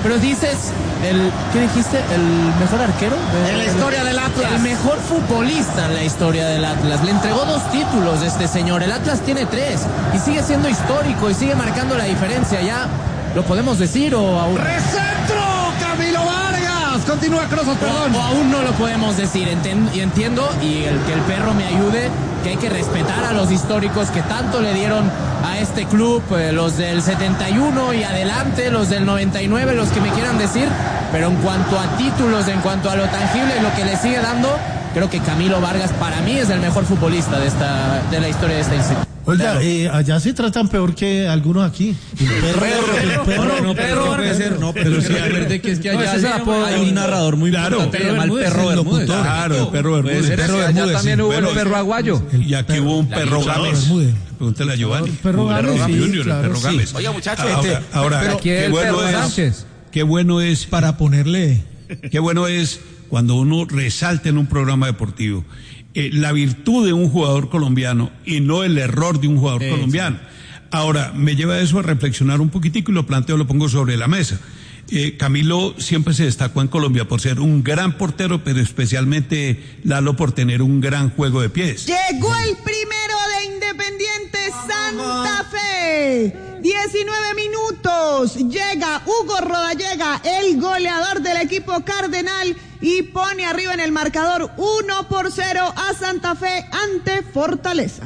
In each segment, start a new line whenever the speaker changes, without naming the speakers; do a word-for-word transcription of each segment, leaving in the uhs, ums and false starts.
Pero dices, el, ¿qué dijiste? ¿El mejor arquero?
En la historia del Atlas.
El mejor futbolista en la historia del Atlas. Le entregó dos títulos este señor. El Atlas tiene tres. Y sigue siendo histórico y sigue marcando la diferencia. ¿Ya lo podemos decir o aún?
¡Recentro! ¡Camilo Vargas! Continúa Crozos, perdón.
O, o aún no lo podemos decir. Enten, y entiendo, y el que el perro me ayude, que hay que respetar a los históricos que tanto le dieron a este club, eh, los del setenta y uno y adelante, los del noventa y nueve, los que me quieran decir, pero en cuanto a títulos, en cuanto a lo tangible, lo que le sigue dando, creo que Camilo Vargas para mí es el mejor futbolista de esta de la historia de esta institución.
Oiga, eh, allá se tratan peor que algunos aquí. El perro,
perro,
el perro,
no, pero no puede ser, no, pero sí, recuerde que es que allá
no,
hay un narrador muy
claro,
importante que se llama el perro Bermúdez.
Claro, el perro Bermúdez.
El perro Bermúdez. Allá también hubo el perro aguayo.
Y aquí hubo un perro Gámez. Pregúntale a Giovanni.
El perro Gámez, sí,
Junior,
claro,
el perro
sí.
Gámez.
Oye, muchachos,
ahora, ahora
pero
qué bueno es, qué bueno es
para ponerle,
qué bueno es cuando uno resalta en un programa deportivo eh, la virtud de un jugador colombiano y no el error de un jugador
sí,
colombiano. Sí. Ahora, me lleva eso a reflexionar un poquitico y lo planteo, lo pongo sobre la mesa. Eh, Camilo siempre se destacó en Colombia por ser un gran portero, pero especialmente Lalo por tener un gran juego de pies.
Llegó el primero de Independiente Santa Fe. diecinueve minutos. Llega Hugo Rodallega, el goleador del equipo cardenal, y pone arriba en el marcador uno por cero a Santa Fe ante Fortaleza.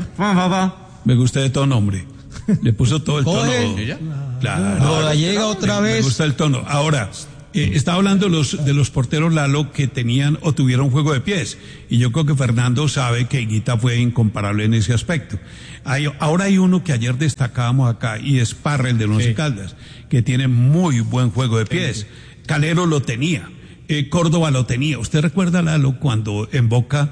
Me gusta de todo nombre. Le puso todo el tono. Claro.
Rodallega otra vez.
Me gusta el tono. Ahora, eh, estaba hablando de los, de los porteros Lalo que tenían o tuvieron juego de pies. Y yo creo que Fernando sabe que Higuita fue incomparable en ese aspecto. Hay, ahora hay uno que ayer destacábamos acá y es Parra, el de Once sí. Caldas, que tiene muy buen juego de pies. Sí. Calero lo tenía. Eh, Córdoba lo tenía. ¿Usted recuerda, Lalo, cuando en Boca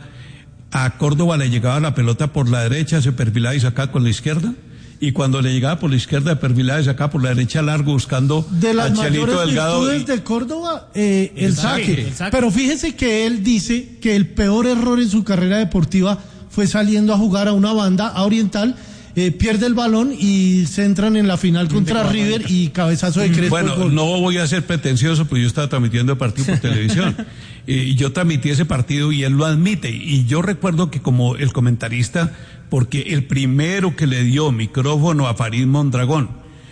a Córdoba le llegaba la pelota por la derecha, se perfilaba y sacaba con la izquierda? Y cuando le llegaba por la izquierda, perfilada y sacaba por la derecha largo buscando
de las
a Chelito
mayores
Delgado.
virtudes de Córdoba, eh, el, el, saque.
saque, el saque.
Pero fíjese que él dice que el peor error en su carrera deportiva fue saliendo a jugar a una banda a Oriental, eh, pierde el balón y se entran en la final contra River y cabezazo de Crespo.
Bueno, no voy a ser pretencioso, pues yo estaba transmitiendo el partido por televisión. Y yo transmití ese partido y él lo admite. Y yo recuerdo que como el comentarista, porque el primero que le dio micrófono a Farid Mondragón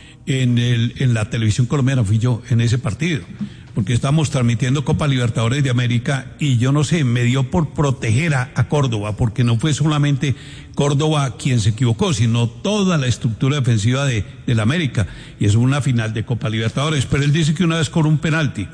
en el, en la televisión colombiana fui yo, en ese partido. Porque estábamos transmitiendo Copa Libertadores de América y yo no sé, me dio por proteger a, a Córdoba, porque no fue solamente Córdoba quien se equivocó, sino toda la estructura defensiva de, de la América. Y es una final de Copa Libertadores. Pero él dice que una vez cobró un penalti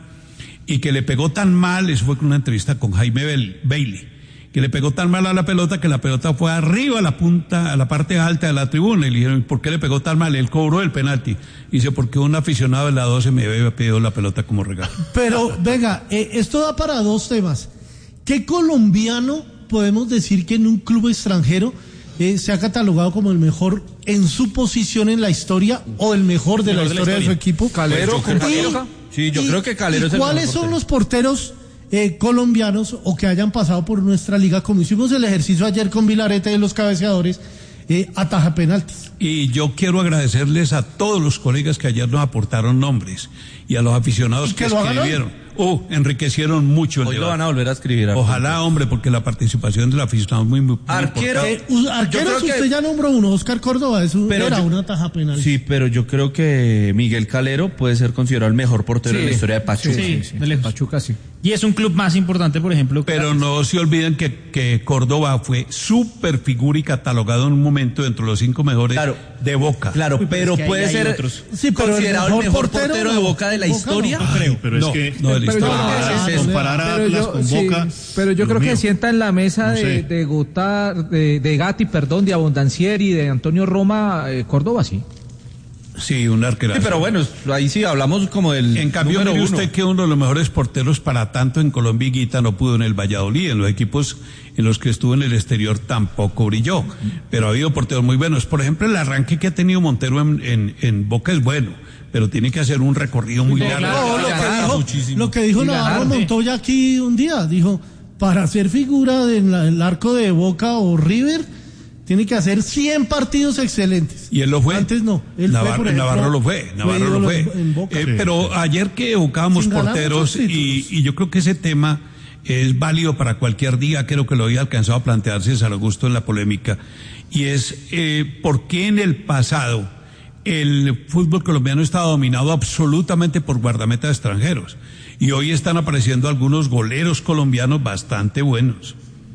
y que le pegó tan mal, eso fue con una entrevista con Jaime Bailey, que le pegó tan mal a la pelota que la pelota fue arriba a la punta, a la parte alta de la tribuna, y le dijeron, ¿por qué le pegó tan mal? Él cobró el penalti. Y dice, porque un aficionado de la doce me había pedido la pelota como regalo.
Pero, venga, eh, esto da para dos temas. ¿Qué colombiano podemos decir que en un club extranjero eh, se ha catalogado como el mejor en su posición en la historia o el mejor de, la, historia de la historia de su equipo?
Calero,
y,
Sí, yo
y,
creo que Calero es el mejor.
¿Cuáles son los porteros eh, colombianos o que hayan pasado por nuestra liga, como hicimos el ejercicio ayer con Vilarete de los cabeceadores, eh, ataja penaltis?
Y yo quiero agradecerles a todos los colegas que ayer nos aportaron nombres y a los aficionados que, que escribieron. Oh, enriquecieron mucho el
Hoy
debate.
Lo van a volver a escribir.
Ojalá, hombre, porque la participación del aficionado es muy, muy
Arquero,
eh, arqueros, usted
que...
ya nombró uno, Oscar Córdoba, eso
pero
era
yo...
una taja penal.
Sí, pero yo creo que Miguel Calero puede ser considerado el mejor portero sí, de la historia de Pachuca.
Sí, sí,
sí,
sí, de Pachuca, sí. Y es un club más importante, por ejemplo.
Pero no se olviden que, que Córdoba fue súper figura y catalogado en un momento dentro de los cinco mejores
claro,
de Boca.
Claro,
Uy, pero,
pero
es
puede ser
otros.
Sí, pero
considerado el mejor, el mejor portero, portero de Boca de la
Boca
historia.
No,
no creo.
Pero
no,
es que
no de la
pero
historia.
Comparar,
es
comparar a Atlas
yo,
con
sí,
Boca.
Pero yo creo
mío.
que sienta en la mesa
no sé.
de, de Gotar, de, de Gatti, perdón, de Abondancieri, de Antonio Roma, eh, Córdoba, sí.
Sí, un arquero.
Sí, pero bueno, ahí sí hablamos como del
En cambio, mire usted uno. que uno de los mejores porteros para tanto en Colombia, Higuita, no pudo en el Valladolid, en los equipos en los que estuvo en el exterior tampoco brilló, pero ha habido porteros muy buenos. Por ejemplo, el arranque que ha tenido Montero en, en, en Boca es bueno, pero tiene que hacer un recorrido muy largo.
No, lo, que dijo, lo que dijo Navarro Montoya aquí un día, dijo, para ser figura del el arco de Boca o River, Tiene que hacer cien partidos excelentes.
Y él lo fue.
Antes no. Él
Navarro,
fue, por ejemplo,
Navarro lo fue. Navarro lo fue.
En Boca.
Eh, sí. Pero ayer que evocábamos
Sin ganar
porteros,
muchos
y,
títulos.
y yo creo que ese tema es válido para cualquier día, creo que lo había alcanzado a plantearse San Augusto en la polémica, y es eh, por qué en el pasado el fútbol colombiano estaba dominado absolutamente por guardametas extranjeros, y hoy están apareciendo algunos goleros colombianos bastante buenos.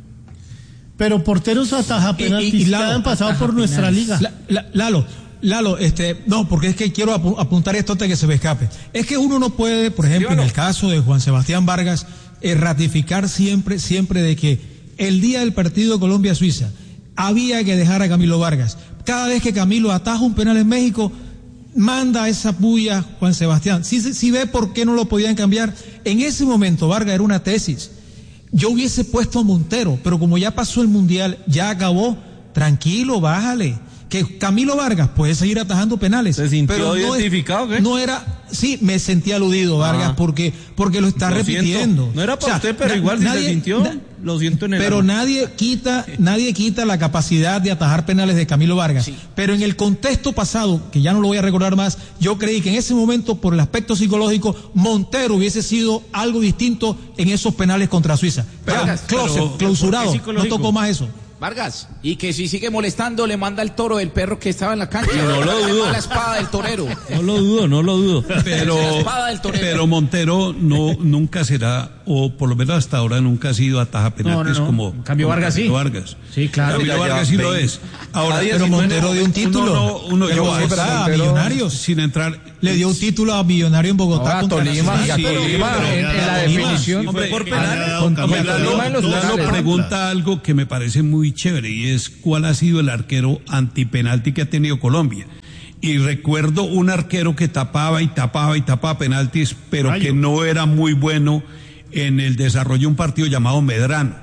Pero porteros ataja penaltis
y- y
que
Lalo,
han pasado por nuestra liga.
La- la- Lalo, Lalo, este, no, porque es que quiero apu- apuntar esto antes que se me escape. Es que uno no puede, por ejemplo, en el caso de Juan Sebastián Vargas, eh, ratificar siempre, siempre de que el día del partido Colombia-Suiza había que dejar a Camilo Vargas. Cada vez que Camilo ataja un penal en México, manda esa bulla Juan Sebastián. Si, si ve por qué no lo podían cambiar, en ese momento Vargas era una tesis. Yo hubiese puesto a Montero, pero como ya pasó el Mundial, ya acabó, tranquilo, bájale. Que Camilo Vargas puede seguir atajando penales.
¿Se sintió
pero no
identificado,
es,
qué?
no era, sí, me sentí aludido, Vargas,
Ah.
porque, porque lo está
Lo
repitiendo.
siento. No era para
O sea,
usted, pero
na-
igual si
nadie-
se sintió,
na-
lo siento en el
Pero
alma.
nadie quita, nadie quita la capacidad de atajar penales de Camilo Vargas. Pero en el contexto pasado, que ya no lo voy a recordar más, yo creí que en ese momento, por el aspecto psicológico, Montero hubiese sido algo distinto en esos penales contra Suiza. Ya,
Vargas,
closet,
pero-
clausurado,
¿por qué
no
psicológico?
tocó más eso.
Vargas, y que si sigue molestando le manda el toro del perro que estaba en la cancha.
No lo dudo.
La espada del torero.
No lo dudo, no lo dudo.
Pero,
La espada del torero.
pero Montero no nunca será, o por lo menos hasta ahora nunca ha sido ataja penaltis
No, no, no.
como
En cambio,
como
Vargas
Camilo
sí.
Vargas.
Sí, claro.
Camilo
Ya
Vargas sí
lleva
lo
veinte.
es. Ahora,
Nadie
Pero
sí,
Montero
bueno,
dio un título.
Uno, no- uno
Pero
yo-
sí, ¿verdad? A
pero
Millonarios.
sin entrar
Le dio un título a Millonario en Bogotá.
a
contra
Tolima,
Nacional.
y a
Sí,
Tolima
pero-
en, en la
Tolima,
definición.
sí,
Hombre,
fue
por
eh,
penales.
ah,
Con-
Lalo-
Tolima en los
Lalo
penales.
pregunta algo que me parece muy chévere, y es cuál ha sido el arquero antipenalti que ha tenido Colombia. Y recuerdo un arquero que tapaba y tapaba y tapaba penaltis, pero
Rayo.
que no era muy bueno en el desarrollo de un partido llamado Medrano.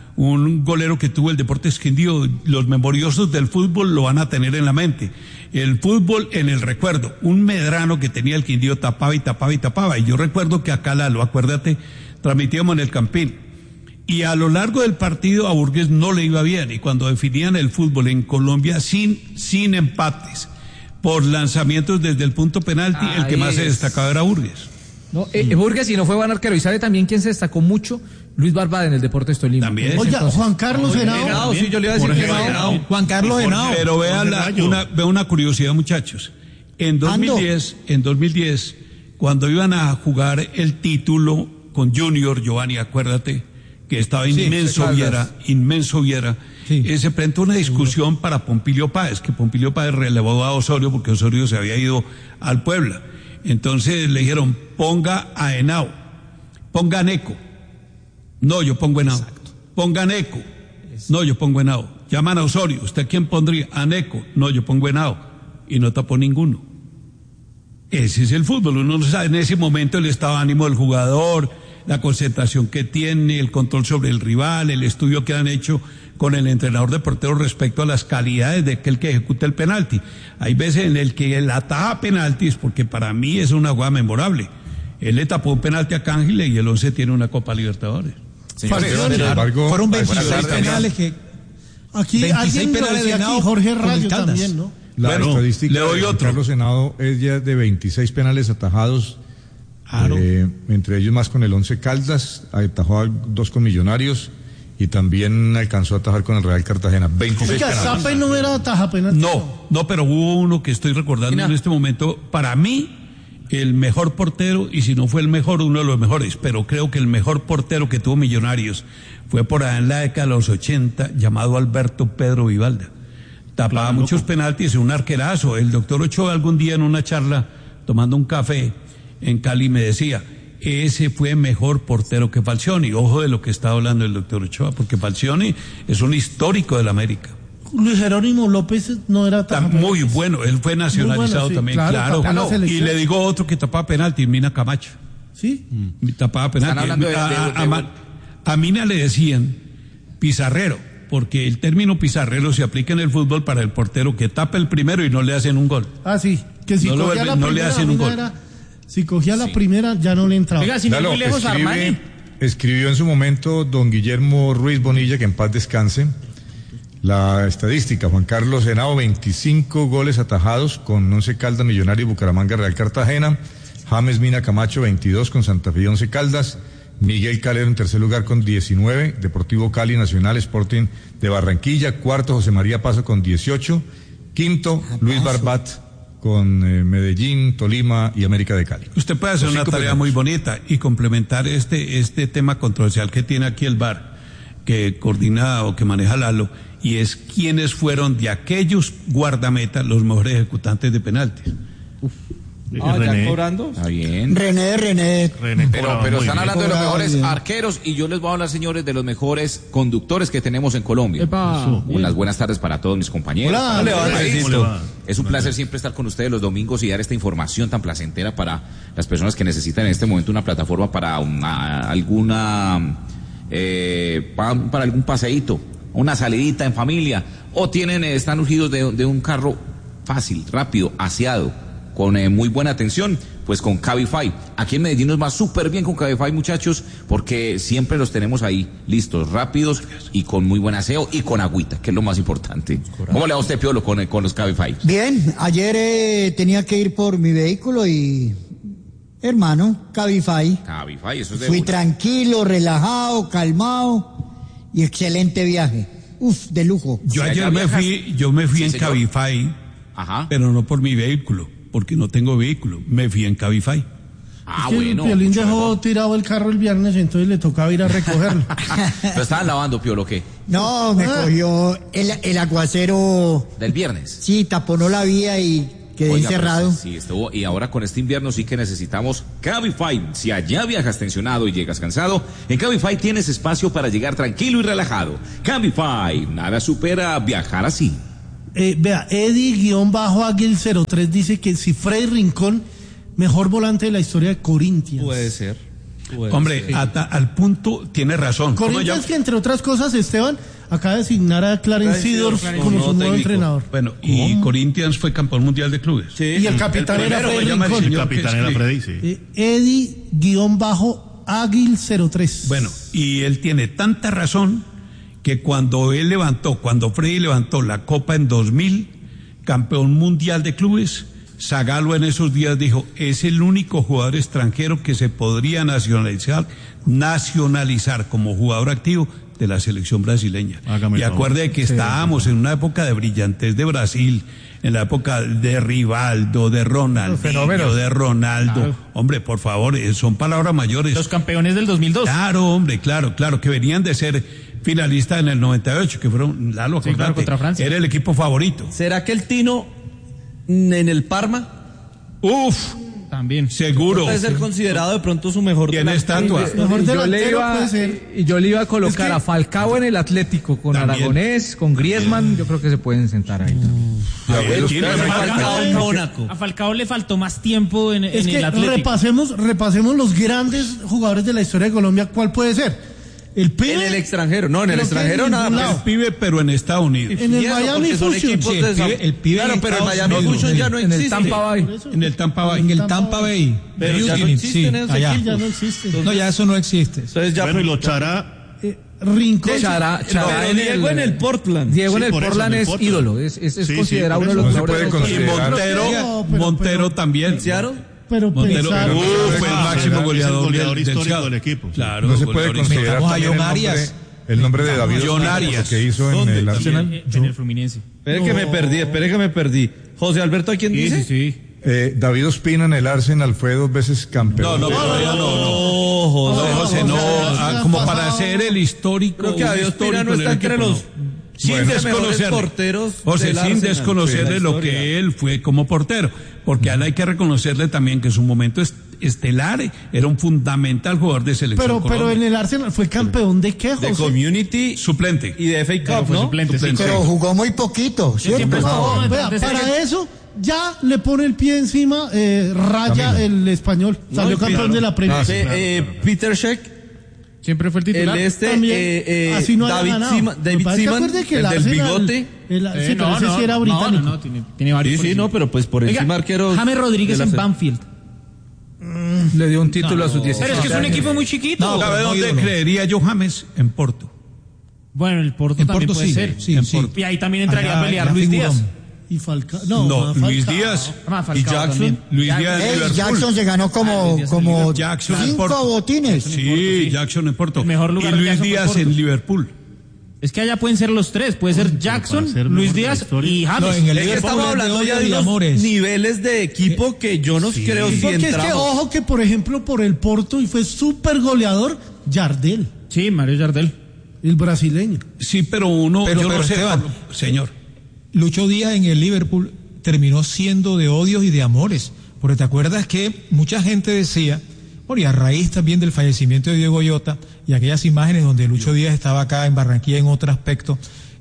Un golero que tuvo el Deportes Quindío. Los memoriosos del fútbol lo van a tener en la mente. El fútbol en el recuerdo. Un Medrano que tenía el Quindío, tapaba y tapaba y tapaba. Y yo recuerdo que acá, Lalo, acuérdate, transmitíamos en el Campín. Y a lo largo del partido a Burgues no le iba bien. Y cuando definían el fútbol en Colombia sin, sin empates, por lanzamientos desde el punto penalti, el que
Ahí
más se
es.
destacaba era Burgues.
No, eh, Burgues y no fue buen arquero. ¿Y sabe también quién se destacó mucho? Luis Barbada en el Deportes Tolima.
También.
En ese
Oiga,
entonces.
Juan Carlos Henao.
Henao, sí, yo le iba a decir
Jorge
que Henao.
Henao.
Juan Carlos Henao.
Pero vean la-
Rayo.
una, vea una curiosidad, muchachos. En dos mil diez, en dos mil diez, cuando iban a jugar el título con Junior, Giovanni, acuérdate, que estaba inmenso
sí,
Viera, inmenso Viera,
Sí.
eh, se presentó una discusión para Pompilio Páez, que Pompilio Páez relevó a Osorio porque Osorio se había ido al Puebla. Entonces le dijeron, ponga a Henao, ponga a Neco. No, yo pongo Henao. Ponga a Neco. No, yo pongo Henao. Llaman a Osorio, ¿usted quién pondría? A Neco. No, yo pongo Henao. Y no tapó ninguno. Ese es el fútbol. Uno no sabe en ese momento el estado de ánimo del jugador, la concentración que tiene, el control sobre el rival, el estudio que han hecho con el entrenador de porteros respecto a las calidades de aquel que ejecuta el penalti. Hay veces en el que él ataja penaltis, porque para mí es una jugada memorable. Él le tapó un penalti a Cángile y el once tiene una Copa Libertadores.
Señores, sin embargo,
Fueron
buenas
veintiséis
tardes.
penales que...
Aquí
veintiséis
alguien lo
penales
decía
de
aquí,
Henao
Jorge
con el
Rayo
Caldas.
también, ¿no?
La
Bueno,
estadística
le doy
de Juan
otro.
Carlos Henao es ya de veintiséis penales atajados,
Claro.
eh, entre ellos más con el Once Caldas, atajó a dos con Millonarios y también alcanzó a atajar con el Real Cartagena. veintiséis
Oiga,
penales.
Zape no era ataja penalti.
No, no, pero hubo uno que estoy recordando en este momento. Para mí, el mejor portero, y si no fue el mejor, uno de los mejores, pero creo que el mejor portero que tuvo Millonarios fue por allá en la década de los ochenta, llamado Alberto Pedro Vivalda. Tapaba muchos penaltis, un arquerazo. El doctor Ochoa algún día en una charla, tomando un café en Cali, me decía, ese fue mejor portero que Falcioni. Ojo de lo que está hablando el doctor Ochoa, porque Falcioni es un histórico del América.
Luis Jerónimo López no era
Está
ataja
muy
penaltis.
bueno, él fue nacionalizado
Muy bueno, sí,
también,
claro,
claro.
tapó la
Y
selección.
le digo otro que tapaba penalti, Mina Camacho.
¿Sí?
Tapaba penalti.
Están hablando de-
a,
de-
a-
de-
a Ma- a Mina le decían pizarrero, porque el término pizarrero se aplica en el fútbol para el portero que tapa el primero y no le hacen un gol.
Ah, sí. Que si
No lo
cogía
vuelven-
la
no le
primera,
hacen un
Mina
gol.
era- si cogía la primera, ya no le entraba.
Oiga, si no
Lalo,
muy lejos,
escribe-
Armani.
escribió en su momento don Guillermo Ruiz Bonilla, que en paz descanse, La estadística, Juan Carlos Henao, veinticinco goles atajados con Once Caldas, Millonario, Bucaramanga, Real Cartagena. James Mina Camacho, veintidós con Santa Fe y Once Caldas. Miguel Calero en tercer lugar con diecinueve, Deportivo Cali, Nacional, Sporting de Barranquilla. Cuarto, José María Paso con dieciocho. Quinto, Luis Barbat con eh, Medellín, Tolima y América de Cali.
Usted puede hacer una tarea muy bonita y complementar este, este tema controversial que tiene aquí el V A R, que coordina o que maneja Lalo, y es quiénes fueron de aquellos guardametas los mejores ejecutantes de penaltis.
Uf. Ah, ¿ya cobrando?
Está bien.
René, René.
René pero pero están
bien.
hablando de los mejores
bien.
arqueros y yo les voy a hablar, señores, de los mejores conductores que tenemos en Colombia.
Epa.
Unas buenas tardes para todos mis compañeros.
Hola,
para todo el país.
¿cómo le va?
Es un placer siempre estar con ustedes los domingos y dar esta información tan placentera para las personas que necesitan en este momento una plataforma para una, alguna eh, para, para algún paseíto, una salidita en familia, o tienen eh, están urgidos de, de un carro fácil, rápido, aseado, con eh, muy buena atención, pues con Cabify. Aquí en Medellín nos va súper bien con Cabify, muchachos, porque siempre los tenemos ahí, listos, rápidos y con muy buen aseo y con agüita, que es lo más importante. ¿Cómo le va a usted, Piolo, con, con los Cabify?
Bien, ayer eh, tenía que ir por mi vehículo y, hermano, Cabify.
Cabify, eso es de
Fui
una.
tranquilo, relajado, calmado y excelente viaje. Uf, de lujo.
Yo
Si
ayer
allá
me
viajas-
fui, yo me fui
Sí,
en
señor.
Cabify,
Ajá.
pero no por mi vehículo, porque no tengo vehículo, me fui en Cabify.
Ah,
Es que
bueno.
el Piolín
mucho
dejó
mejor.
tirado el carro el viernes, entonces le tocaba ir a recogerlo.
¿Lo estaban lavando, Piolo, qué?
No, me
Ah.
cogió el, el aguacero,
Del viernes.
sí, taponó la vía y quedé
Oiga,
encerrado.
pues, sí, estuvo. Y ahora con este invierno sí que necesitamos Cabify. Si allá viajas tensionado y llegas cansado, en Cabify tienes espacio para llegar tranquilo y relajado. Cabify, nada supera viajar así.
Eh, vea, Eddie-Águil cero tres dice que si Freddy Rincón, mejor volante de la historia de Corinthians.
Puede ser. Puede
Hombre,
ser.
hasta al punto tiene razón. ¿Cómo
Corinthians
llama?
que entre otras cosas, Esteban, acaba de designar a Clarence Seedorf
Clarence
como
Seedorf,
su nuevo
nuevo técnico.
entrenador.
Bueno, y Corinthians fue campeón mundial de clubes.
Sí.
Y el capitán era
primero,
Freddy
llama el
Rincón.
señor que
Capitán era
escribe.
Freddy, sí.
Eh, Eddie-Águil cero tres.
Bueno, y él tiene tanta razón que cuando él levantó, cuando Freddy levantó la Copa en dos mil, campeón mundial de clubes, Zagallo en esos días dijo, es el único jugador extranjero que se podría nacionalizar, nacionalizar como jugador activo de la selección brasileña.
Hágame
Y
el favor.
acuerde que estábamos en una época de brillantez de Brasil, en la época de Rivaldo, de Ronaldinho,
fenómenos.
de Ronaldo.
Claro.
Hombre, por favor, eh, son palabras mayores.
Los campeones del dos mil dos.
Claro, hombre, claro, claro, que venían de ser finalistas en el noventa y ocho, que fueron, Lalo,
Sí, claro,
acordate,
contra Francia.
era el equipo favorito.
¿Será que el Tino mm, en el Parma
Uf,
También.
seguro.
puede ser considerado de pronto su mejor
Tiene
delantero?
estatua.
Mejor
yo, le
delantero
iba,
puede ser.
y yo le iba a colocar
Es que-
a Falcao en el Atlético con
También.
Aragonés, con Griezmann, yo creo que se pueden sentar ahí.
A ver, ¿quién
Pero
es?
Falcao en Mónaco.
A Falcao le faltó más tiempo en,
Es
en
que
el Atlético.
repasemos, repasemos los grandes jugadores de la historia de Colombia. ¿Cuál puede ser? El pibe.
En el extranjero, no, en el
Creo que
extranjero
en
nada
ningún
más.
lado.
El pibe, pero en Estados Unidos.
En el
Y eso,
Miami
porque son
Fusion.
equipos
Sí,
de
el pibe- el pibe
Claro,
en
pero el
Estados
Miami
Unidos,
Fusion
en
ya
el-
no
En el
existe.
Tampa Bay.
En el Tampa Bay.
En el
Tampa
Tampa
Bay.
Bay.
Pero ya no
Sí,
existen esos
allá.
Sí, ya no existe.
No, ya eso no existe.
Entonces ya
Bueno, y
fue-
lo Chará,
Eh, Rincón.
Chará, Chará
Pero
en
Diego en el Portland.
Diego
Sí,
en el
por eso,
Portland
en el
es
Portland.
ídolo, es, es, es
Sí, sí,
considerado
por
uno de
eso.
los
No se
mejores.
puede
de la historia.
Y
considerar.
Montero,
No, pero-
Montero
pero-
también.
¿Seattle?
Pero
Montero
pensar-
uh, fue el
Ah,
máximo
es el
goleador,
goleador
del, del
histórico
Seattle.
del equipo, sí.
Claro,
No se puede
goleador
considerar
Metamos a
también el
John
nombre,
Arias.
el nombre de David
John
Ospina,
Arias.
lo que hizo en
¿Dónde?
el Arsenal.
Eh, en el Fluminense.
Espere que me perdí, espere que me perdí. José Alberto, ¿a quién
sí,
dice?
sí, sí.
Eh, David Ospina en el Arsenal fue dos veces campeón.
No, no, todavía no, no.
No, José.
No, José, no, ah, como para hacer el histórico.
Creo que
un
David Ospina
histórico
no
en
está
el
entre
equipo,
los
no. Sin
Bueno, mejores
desconocerle,
porteros
José,
del
sin
Arsenal.
desconocerle
Sí, la
lo
historia.
que él fue como portero, porque a él hay que reconocerle también que en su momento est- estelar era un fundamental jugador de selección
Pero, pero
Colombia.
en el Arsenal fue campeón de qué,
De
José?
Suplente
Suplente.
y de F A
Pero
Cup,
fue
¿no?
suplente, sí.
Suplente.
Pero jugó muy poquito, ¿cierto?
siempre estuvo-
No, vea,
Desde
para
que-
eso ya le pone el pie encima, eh, raya
Camilo.
el español. Salió
y
campeón
claro.
de la Premier.
Ah, sí, eh, Peter Sheck,
Siempre fue el
el
titular.
este,
También,
eh, eh,
así no haya
David
ganado.
Seaman,
Lo que
David
pasa es que
Seaman,
acuerde que
el del
Arsenal-
bigote.
el-
Eh,
sí, pero
no,
ese
no,
sí era
no,
británico.
no, no, tiene, tiene varios.
Sí,
por
sí,
encima.
no, pero pues por
Oiga,
encima arqueros.
James Rodríguez
de la
en
fe-
Banfield.
Le dio un título a sus
Pero es
dieciséis.
que es un equipo muy chiquito.
¿Sabe
no,
dónde
ídolo.
creería yo James? En Porto.
Bueno, el Porto
En
también
Porto
puede
sí,
ser.
sí,
En
sí.
Porto. Y ahí también entraría
Allá-
a pelear
allá
Luis
figurón.
Díaz.
Y Falcao. No,
No,
más
Luis
Falcao.
Díaz
Ah,
y
Falcao
Jackson.
también.
Luis
Ya-
Díaz de
Ey,
Liverpool.
Jackson se ganó como,
Díaz en
como
Liverpool.
Jackson en
cinco
Porto.
botines.
Sí,
sí.
Jackson en Porto.
El mejor lugar
y
de
Luis
Jackson fue
Díaz
Porto.
en Liverpool.
Es que allá pueden ser los tres. Puede ser Jackson,
ser
Luis
mejor de la
Díaz
historia.
y James.
No, en el
Es que
Liverpool
estamos
es de
hablando
odios
ya de
y
unos
amores.
niveles de equipo que yo no creo si
Porque es que,
entramos.
ojo, que por ejemplo, por el Porto, y fue súper goleador, Jardel,
Sí, Mario Jardel.
el brasileño.
Sí, pero uno,
Pero-
yo
pero,
no sé,
Esteban,
por- señor.
Lucho Díaz en el Liverpool terminó siendo de odios y de amores. Porque te acuerdas que mucha gente decía, bueno, y a raíz también del fallecimiento de Diego Llota y aquellas imágenes donde Lucho Díaz estaba acá en Barranquilla en otro aspecto,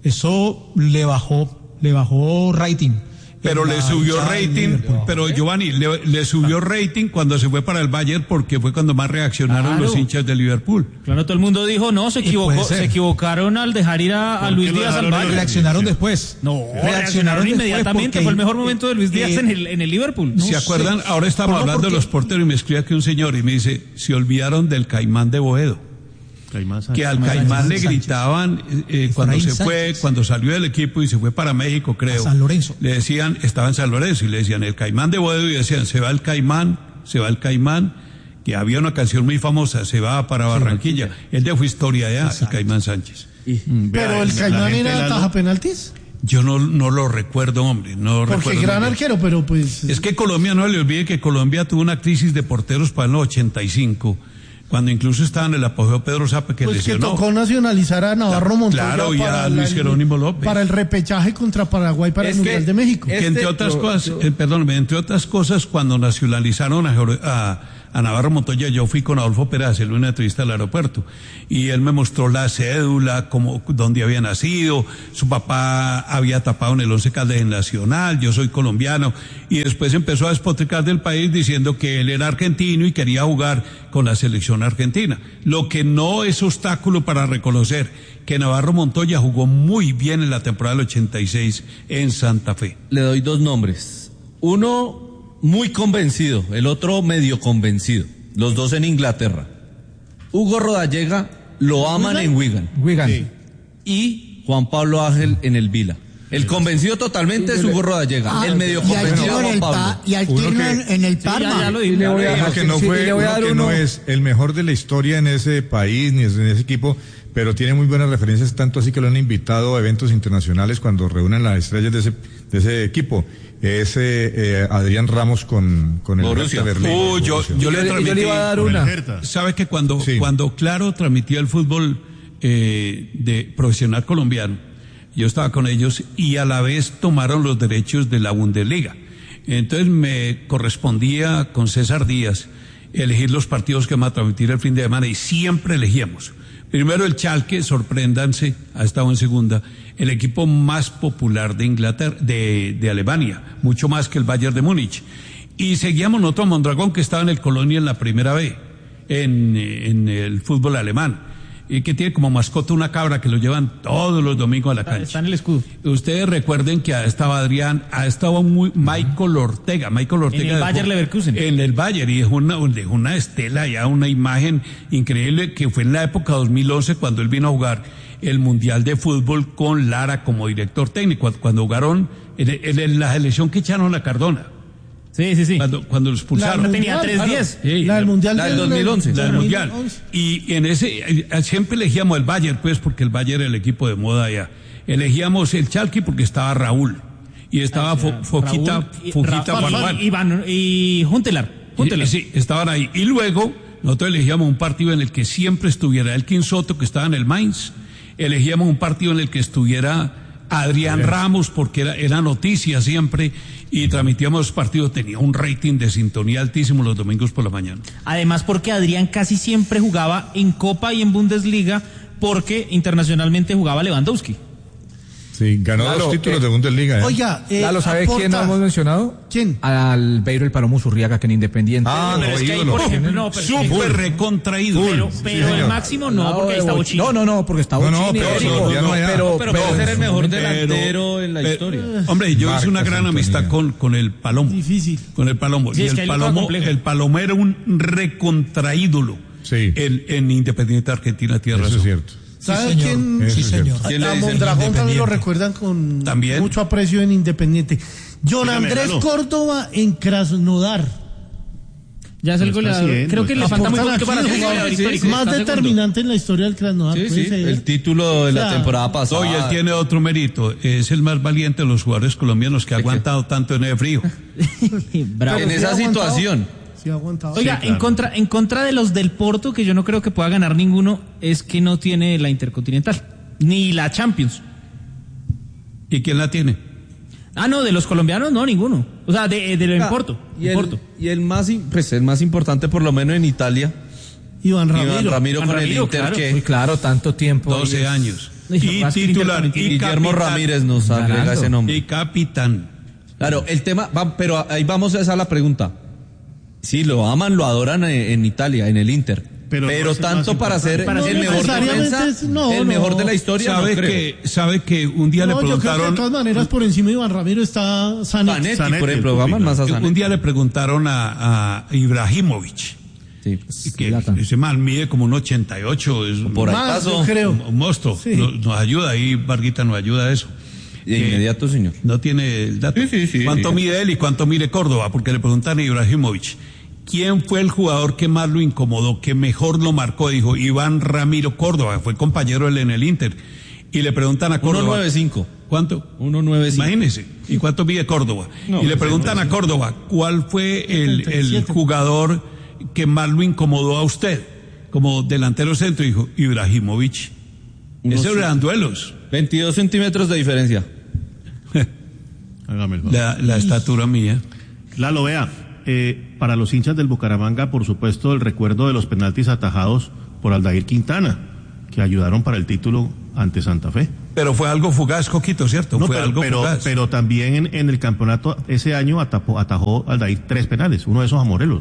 eso le bajó, le bajó rating.
Pero
en
le
la
subió
hinchada del
rating,
Liverpool.
pero Giovanni, le, le subió rating cuando se fue para el Bayern porque fue cuando más reaccionaron
Claro.
los hinchas de Liverpool.
Claro, todo el mundo dijo, no, se
Y
equivocó,
puede ser.
se equivocaron al dejar ir a, a Luis
lo
Díaz al
dejaron
Bayern.
Reaccionaron después.
No, reaccionaron inmediatamente.
porque-
Fue el mejor momento de Luis Díaz
eh,
en, el, en el Liverpool.
no
¿Se
sé.
acuerdan? Ahora estamos
Por- no,
hablando de
porque-
los porteros y me escribe aquí un señor y me dice, se olvidaron del Caimán de Boedo.
Caimán Sánchez.
Que al
Caimán
Caimán le
Sánchez.
gritaban eh, cuando
Efraín
se fue,
Sánchez.
cuando salió del equipo y se fue para México, creo.
A San Lorenzo.
Le decían, estaba en San Lorenzo y le decían el Caimán de Boedo y decían, se va el Caimán, se va el Caimán, que había una canción muy famosa, se va para Barranquilla. Él dejó historia allá, el Caimán Sánchez.
Mm, vea,
Pero el
la
Caimán
gente
era
Lalo-
taja penaltis.
Yo no, no lo recuerdo, hombre, no lo
Porque
recuerdo.
gran
muy bien.
arquero, pero pues.
Es que Colombia, no le olvide que Colombia tuvo una crisis de porteros para el ochenta y cinco, cuando incluso estaba en el apogeo Pedro Zapa, que
Pues que
lesionó.
tocó nacionalizar a Navarro Montoya
Claro, y a
para
Luis
la-
Jerónimo López.
para el repechaje contra Paraguay para
Es
el
que-
Mundial de México.
es-
Que entre
Este-
otras
yo-
cosas,
yo-
eh, perdóneme, entre otras cosas, cuando nacionalizaron a, Jor- a, a Navarro Montoya, yo fui con Adolfo Pérez a hacerle una entrevista al aeropuerto y él me mostró la cédula, como, dónde había nacido, su papá había tapado en el Once Caldas en Nacional, yo soy colombiano, y después empezó a despotricar del país diciendo que él era argentino y quería jugar con la selección argentina, lo que no es obstáculo para reconocer que Navarro Montoya jugó muy bien en la temporada del ochenta y seis en Santa Fe.
Le doy dos nombres. Uno muy convencido, el otro medio convencido. Los dos en Inglaterra. Hugo Rodallega lo aman en Wigan.
Wigan.
Y Juan Pablo Ángel en el Vila. El convencido totalmente es Hugo Rodallega.
Ah,
el medio
y al
convencido
tiro en
Juan
el
Pablo.
pa- y al
Uno
tiro
que-
en, en el
Sí, ya,
Parma.
ya lo dije.
Y le voy a
Uno
dejar-
que
sí,
no
sí,
fue,
le voy a
uno
dar
que
uno.
no es el mejor de la historia en ese país ni en ese equipo, pero tiene muy buenas referencias, tanto así que lo han invitado a eventos internacionales cuando reúnen las estrellas de ese, de ese equipo. Es eh, eh, Adrián Ramos con, con el
Borussia.
Hertha Berlín.
Oh, yo,
Borussia.
yo le
Yo le- yo
transmití.
le iba a dar
Con el
una.
Hertha.
Sabe que cuando,
Sí.
cuando Claro transmitía el fútbol eh, de profesional colombiano, yo estaba con ellos y a la vez tomaron los derechos de la Bundesliga. Entonces me correspondía con César Díaz elegir los partidos que vamos a transmitir el fin de semana y siempre elegíamos. Primero el Schalke, sorpréndanse, ha estado en segunda, el equipo más popular de Inglaterra, de, de Alemania, mucho más que el Bayern de Múnich. Y seguíamos nosotros a Mondragón, que estaba en el Colonia en la primera B, en, en el fútbol alemán, y que tiene como mascota una cabra que lo llevan todos los domingos a la
Está,
cancha.
está en el escudo.
Ustedes recuerden que ha estado Adrián, ha estado muy Michael Ortega, Michael Ortega
En el
dejó-
Bayer Leverkusen.
en el Bayer, y dejó una, dejó una estela, ya una imagen increíble, que fue en la época dos mil once cuando él vino a jugar el Mundial de Fútbol con Lara como director técnico, cuando jugaron en, en- en la selección que echaron a Cardona,
Sí, sí, sí.
cuando, cuando lo expulsaron.
La
tenía
Mundial,
tres diez.
Sí,
La del Mundial
la del dos mil once.
la del
dos mil
Mundial.
once.
Y en ese, eh, siempre elegíamos el Bayern, pues, porque el Bayern era el equipo de moda allá. Elegíamos el Schalke porque estaba Raúl. Y estaba Fo- Foquita,
Raúl y-
Foquita
Ra-
Farfán.
y, Iván- y Juntelar. Juntelar.
Y- Sí, estaban ahí. Y luego, nosotros elegíamos un partido en el que siempre estuviera Elkin Soto, que estaba en el Mainz. Elegíamos un partido en el que estuviera Adrián Ramos, porque era, era noticia siempre. Y transmitíamos partidos, tenía un rating de sintonía altísimo los domingos por la mañana.
Además, porque Adrián casi siempre jugaba en Copa y en Bundesliga, porque internacionalmente jugaba Lewandowski.
Sí, ganó
Claro,
dos títulos
eh,
de Bundesliga. ¿eh?
Oiga, eh,
Lalo, ¿sabe
aporta-
quién no hemos mencionado?
¿Quién?
Al Beiro el Palomo Zurriaga, que en Independiente.
Ah,
Pero
no,
es que ahí,
ídolo.
por ejemplo, no, pero, es que-
Súper recontraído.
pero, pero el
señor.
máximo
Al
no,
lado
porque ahí
de
está
Bochini.
Bochini.
No, no, no, porque está
No, no,
Bochini,
pero
Érico,
colombiano allá.
pero,
Pero
pero-
puede ser el mejor
Pero-
delantero en la
pero-
historia.
Hombre, yo hice una
Marcas,
gran amistad
Antonio.
con, con el Palomo.
Difícil.
Con el Palomo.
Sí,
y
es
el
que ahí lo
Palomo,
juega complejo.
el Palomo era un recontraídolo
Sí.
en, en Independiente Argentina, tierra.
Eso es cierto.
¿Sabe
señor.
quién?
Sí, señor.
A
¿Quién le dice?
Mondragón también lo recuerdan con
¿También?
mucho aprecio en Independiente. John
Dígame,
Andrés
Lalo.
Córdoba en Krasnodar.
Ya es el
Lo está
goleador.
haciendo,
Creo que
está
le falta muy
Aportan
poquito para
aquí,
ser
sí,
goleador
sí,
histórico.
sí.
Más
Está segundo.
determinante en la historia del Krasnodar.
Sí,
puede
sí,
ser.
el título de la
O sea,
temporada pasada.
Oye, él tiene otro mérito. Es el más valiente de los jugadores colombianos que ha aguantado tanto en el frío.
Bravo.
en
sí
esa
ha aguantado.
situación.
Sí, ha aguantado.
Oiga,
Sí, claro.
en contra en contra de los del Porto, que yo no creo que pueda ganar ninguno, es que no tiene la Intercontinental, ni la Champions.
¿Y quién la tiene?
Ah, no, de los colombianos no, ninguno. O sea, de, de, del
Ah,
Porto.
Y
el
el,
Porto.
y el más, im- pues el más importante, por lo menos en Italia,
Iván Ramiro.
Iván Ramiro
Iván
con
Ramiro,
el Inter,
claro.
que
Muy claro, tanto tiempo.
doce
Y es-
años.
Y
Y
más que el
titular.
Inter
Y
Guillermo
capitán.
Ramírez nos agrega
Ganando.
ese nombre.
Y capitán.
Claro, el tema, va, pero ahí vamos a esa la pregunta. Sí, lo aman, lo adoran en, en Italia, en el Inter.
Pero
Pero,
no es el
tanto
más
para ser
importante.
el
No
mejor
necesariamente
defensa,
es- no,
el
no.
mejor de la historia,
¿Sabe
no creo.
que, sabe que un día
No,
le
yo creo que de
preguntaron,
todas maneras por encima de Iván Ramiro está Zanetti.
Zanetti,
Zanetti,
por ejemplo,
el
aman
pupilo.
más a Zanetti.
un día le preguntaron a, a Ibrahimovic,
Sí.
y que
Zlatan.
ese man mide como un ochenta y ocho, es un,
Por ahí
Más,
pasó.
yo creo.
un- un monstruo.
Sí.
Nos, nos ayuda ahí, Varguita nos ayuda a eso.
De
Eh,
inmediato, señor.
No tiene el dato.
Sí, sí, sí.
¿Cuánto mide él y cuánto mide Córdoba? Porque le preguntan a Ibrahimovic, ¿quién fue el jugador que más lo incomodó, que mejor lo marcó? Dijo Iván Ramiro Córdoba, fue compañero él en el Inter. Y le preguntan a
uno
Córdoba.
nueve cinco.
¿Cuánto?
uno nueve cinco.
Imagínese. ¿Y cuánto mide Córdoba?
No,
y le
pues,
preguntan a Córdoba, ¿cuál fue el,
setenta y
el
siete.
jugador que más lo incomodó a usted? Como delantero centro, dijo Ibrahimovic.
Uno
Esos
sí.
eran duelos.
veintidós centímetros de diferencia.
Hágame el favor.
La, la estatura mía.
Lalo, vea, eh, para los hinchas del Bucaramanga, por supuesto, el recuerdo de los penaltis atajados por Aldair Quintana, que ayudaron para el título ante Santa Fe.
Pero fue algo fugaz, Coquito, ¿cierto?
No,
fue
pero,
algo
pero,
fugaz.
pero también en, en el campeonato ese año atapó- atajó Aldair tres penales, uno de esos a Morelos.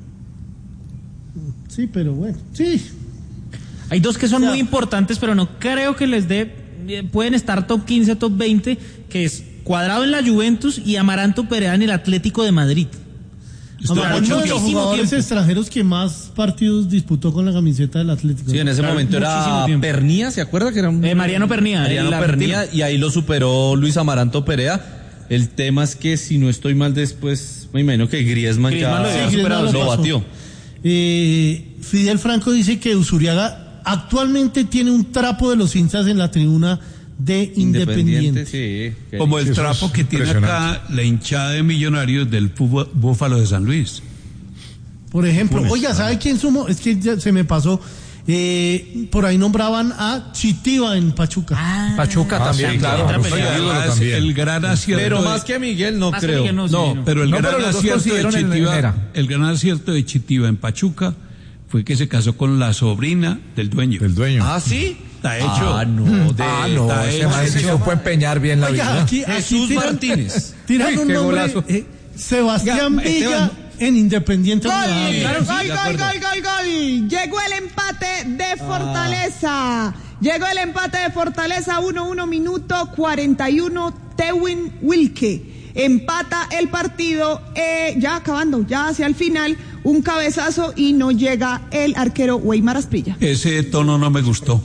Sí, pero bueno, sí.
Hay dos que son
O sea,
muy importantes, pero no creo que les dé. eh, Pueden estar top quince, top veinte, que es Cuadrado en la Juventus y Amaranto Perea en el Atlético de Madrid.
Ahora,
mucho
uno de los
muchísimo
jugadores
tiempo.
extranjeros que más partidos disputó con la camiseta del Atlético.
Sí, en ese
Claro,
momento
muchísimo
era
tiempo.
Pernía, ¿se acuerda que era un...
Eh, Mariano Pernía,
Mariano
el
Pernía,
argentino.
y ahí lo superó Luis Amaranto Perea. El tema es que si no estoy mal después, me imagino que Griezmann,
Griezmann
ya
lo había
Sí,
superado,
Griezmann
lo
pasó.
batió.
Eh, Fidel Franco dice que Usuriaga actualmente tiene un trapo de los hinchas en la tribuna de Independiente.
sí. que-
Como el
Eso
trapo
es
que tiene
impresionante.
acá la hinchada de Millonarios del fútbol Búfalo de San Luis.
Por ejemplo, oiga, ¿sabe quién sumó? Es que ya se me pasó. Eh, por ahí nombraban a Chitiva en Pachuca.
Pachuca
Ah,
también,
sí,
claro.
claro.
Oiga,
Oiga,
además,
también.
el gran acierto.
Pero
de-
más que a Miguel, no
Más que
creo.
Miguel, no, sí,
No,
no.
pero el
No,
gran
pero los dos
acierto de
consiguieron en- en
Chitiva,
era.
el gran acierto de Chitiva en Pachuca fue que se casó con la sobrina del dueño.
El dueño.
Ah, sí.
Está hecho.
Ah, no. De,
Ah, no,
está
ese
hecho.
man se supo empeñar bien la
Oiga,
vida.
aquí, aquí
Jesús
tiran-
Martínez.
Tiran
Uy,
un
qué
nombre.
golazo.
eh, Sebastián
Oiga,
Villa
Esteban.
en Independiente.
Gol,
Medellín.
gol, gol, gol, gol, gol. Llegó el empate de Fortaleza. Llegó el empate de Fortaleza, uno uno minuto cuarenta y uno. Tewin Wilke empata el partido, eh, ya acabando, ya hacia el final, un cabezazo y no llega el arquero Weimar Asprilla.
Ese tono no me gustó.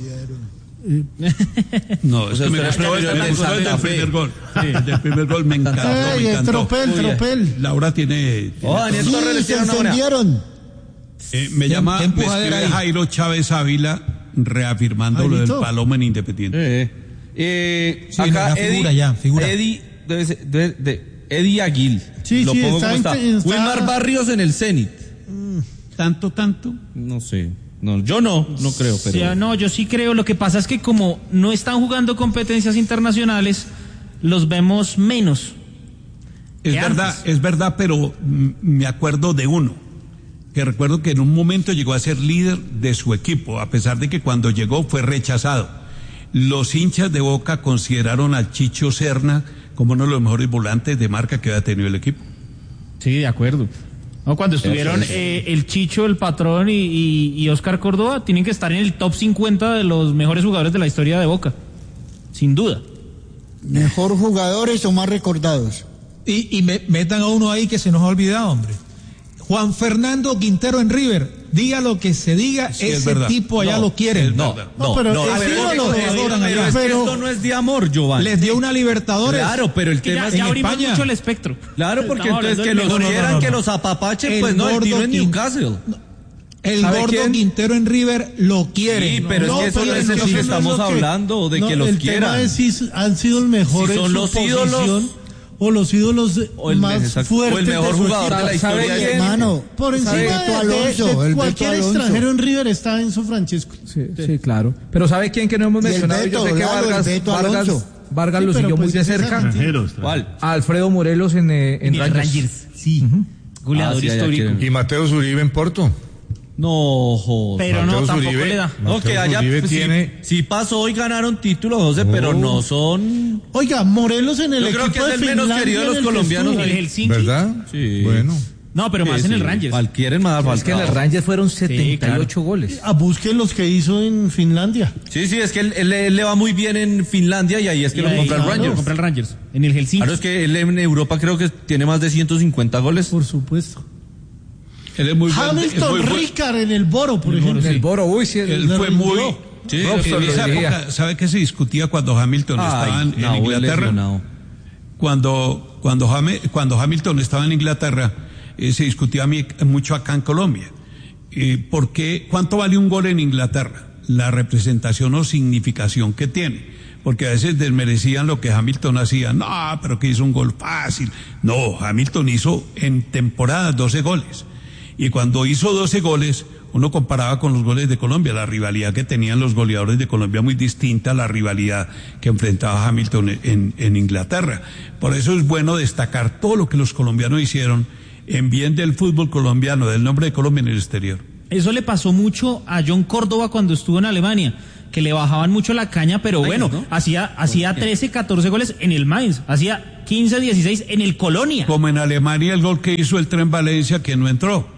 No, es
sea,
que me
usted
gustó
prefirió
el,
el
me
de
gustó el del
Santa Fe.
primer gol. El del primer gol me encantó,
Ey,
me
el
encantó.
tropel,
Muy bien.
tropel.
Laura tiene... tiene
Oh, Daniel
Sí,
Torres le
se
tiraron una buena.
encendieron.
Eh, me
¿Qué-
llama,
qué
me
empujadera
escribe
ahí?
Jairo Chávez Ávila reafirmando lo del
Jairito.
Paloma en Independiente.
Eh, eh,
Sí,
acá
la figura
Eddie,
ya, figura.
Eddie, debe ser- de, de- Eddie Aguil.
Sí,
Lo
sí,
pongo
está
como está.
inte- está-
Wilmar Barrios en el Zenit.
Tanto, tanto.
No sé. No, yo no, no creo, pero.
Sí, ah, no, yo sí creo. Lo que pasa es que como no están jugando competencias internacionales, los vemos menos.
Es
¿Qué
verdad,
antes?
es verdad, pero mm, me acuerdo de uno, que recuerdo que en un momento llegó a ser líder de su equipo, a pesar de que cuando llegó fue rechazado. Los hinchas de Boca consideraron al Chicho Serna como uno de los mejores volantes de marca que había tenido el equipo.
Sí, de acuerdo. No, cuando estuvieron eh, el Chicho, el Patrón y, y, y Oscar Córdoba, tienen que estar en el top cincuenta de los mejores jugadores de la historia de Boca. Sin duda.
Mejor jugadores o más recordados.
Y, y me- metan a uno ahí que se nos ha olvidado, hombre. Juan Fernando Quintero en River. diga lo que se diga,
Sí, es
ese
verdad.
tipo allá
No,
lo quieren.
es
No,
verdad.
no,
pero
no.
es
a ver,
ídolo,
pero,
lo
adoran
pero
allá.
es que
Pero-
esto no es de amor, Giovanni.
Les dio una Libertadores.
Claro, pero el
Que
tema
ya,
es
ya
en
abrimos
España.
mucho el espectro.
Claro, porque
Estamos
entonces
hablando
que
del
los
mejor.
no, no,
quieran,
no,
que
no.
los apapachen,
El
pues no, el
gordo
tiro en
Quin-
Newcastle.
El
¿Sabe
gordo
quién?
Quintero en River lo quiere.
Sí, pero es que eso no es de lo que estamos hablando, de que los
el
quieran.
tema es si han sido el mejor
Si
en
son
su
los
posición
ídolos,
o los ídolos
o el
más
exacto,
fuertes
o el mejor
de su
jugador
equipo.
de la
¿Sabe
historia.
quién? Hermano,
Por encima
¿sabe
de,
Beto
de-
Alonso,
de
el Beto
cualquier
Alonso?
extranjero en River está Enzo Francesco.
Sí, sí, claro. Pero ¿sabe quién que no hemos
Y el
mencionado?
Beto,
Yo sé que
Lalo, el
Vargas,
Beto
Vargas,
Alonso.
Vargas
Sí,
lo
pero
siguió
pues
muy de
es esa
cerca.
Extranjeros.
¿Cuál?
A Alfredo Morelos en, eh, en
En el
Rangers.
Rangers, sí. Goleador
Ah, sí, allá
histórico.
quieren.
Y Mateo Zuribe en Porto.
No, joder.
Pero no,
Mateo
tampoco
Zuribe.
le da.
No,
Mateo
que allá
Zuribe
pues, sí,
tiene-
sí pasó y ganaron títulos, José, pero no son...
Oiga, Morelos en el
Yo
equipo
creo que es
de
el menos
Finlandia
querido de
en
los
el que
colombianos.
estuvo.
En el Helsinki.
¿Verdad?
Sí.
Bueno.
No, pero más
Sí,
en el
sí.
Rangers.
Al- quieren más
Es que en el Rangers fueron setenta y ocho goles.
A busque los que hizo en Finlandia.
Sí, sí, es que él, él- él le va muy bien en Finlandia y ahí es que
Y
lo
ahí,
compra el
claro,
Rangers.
lo compra el Rangers. En el Helsinki.
Claro, es que él en Europa creo que tiene más de ciento cincuenta goles.
Por supuesto.
Él es muy buen- es
Hamilton
muy buen-
Ricard en el Boro, por ejemplo.
En el Boro, uy, sí.
Él
le
fue
rindió.
muy... Sí,
Robson
en esa
lo dirigía.
época, ¿sabe qué se discutía cuando Hamilton estaba en, en
no,
Inglaterra?
lesionado.
Cuando, cuando, Jame- cuando Hamilton estaba en Inglaterra, eh, se discutía mi- mucho acá en Colombia. Eh, ¿por qué? ¿Cuánto vale un gol en Inglaterra? La representación o significación que tiene. Porque a veces desmerecían lo que Hamilton hacía. No, pero que hizo un gol fácil. No, Hamilton hizo en temporada doce goles. Y cuando hizo doce goles, uno comparaba con los goles de Colombia, la rivalidad que tenían los goleadores de Colombia muy distinta a la rivalidad que enfrentaba Hamilton en, en Inglaterra. Por eso es bueno destacar todo lo que los colombianos hicieron en bien del fútbol colombiano, del nombre de Colombia en el exterior.
Eso le pasó mucho a John Córdoba cuando estuvo en Alemania, que le bajaban mucho la caña, pero bueno,
¿no?
hacía, hacía trece, catorce goles en el Mainz, hacía quince, dieciséis en el Colonia.
Como en Alemania el gol que hizo el Tren Valencia que no entró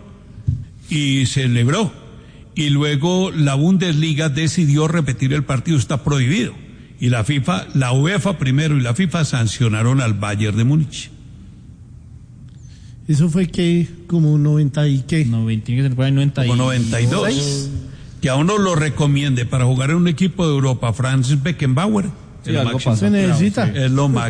y celebró. Y luego la Bundesliga decidió repetir el partido, está prohibido. Y la FIFA, la UEFA primero y la FIFA sancionaron al Bayern de Múnich.
Eso fue que como noventa y qué.
No, tiene que ser por ahí noventa y
Como noventa y dos. Que a uno lo recomiende para jugar en un equipo de Europa, Franz Beckenbauer.
Sí,
Es lo
algo
máximo.
pasa.
Se necesita.
Es lo máximo.